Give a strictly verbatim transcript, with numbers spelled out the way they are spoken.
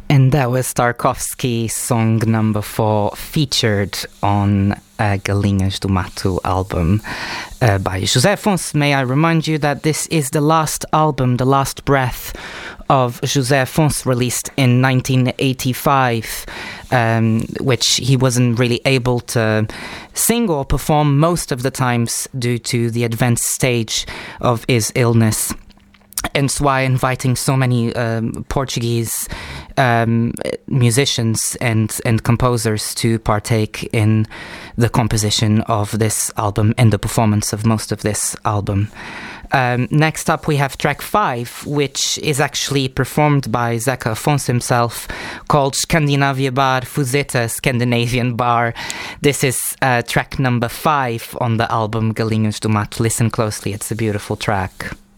And that was Tarkovsky song number four, featured on uh, Galinhas do Mato album uh, by José Afonso. May I remind you that this is the last album, The Last Breath, of José Afonso, released in nineteen eighty-five, um, which he wasn't really able to sing or perform most of the times due to the advanced stage of his illness. And so why inviting so many um, Portuguese um, musicians and, and composers to partake in the composition of this album and the performance of most of this album. Um, next up we have track five, which is actually performed by Zeca Afonso himself, called Scandinavia Bar Fuzeta, Scandinavian Bar. This is uh, track number five on the album Galinhas do Mato. Listen closely, it's a beautiful track.